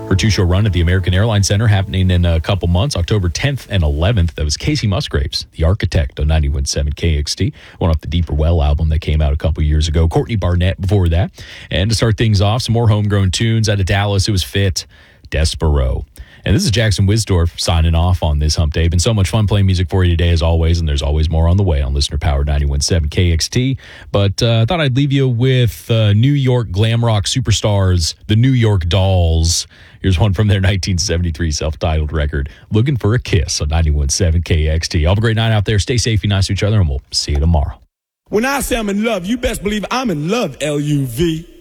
Her two-show run at the American Airlines Center happening in a couple months, October 10th and 11th. That was Casey Musgraves, The Architect, on 91.7 KXT, one off the Deeper Well album that came out a couple years ago. Courtney Barnett before that. And to start things off, some more homegrown tunes out of Dallas. It was Fit, Despero. And this is Jackson Wisdorf signing off on this hump day. Been so much fun playing music for you today, as always, and there's always more on the way on Listener Power 91.7 KXT. But I thought I'd leave you with New York glam rock superstars, the New York Dolls. Here's one from their 1973 self-titled record, Looking for a Kiss, on 91.7 KXT. Have a great night out there. Stay safe, be nice to each other, and we'll see you tomorrow. When I say I'm in love, you best believe I'm in love, L-U-V.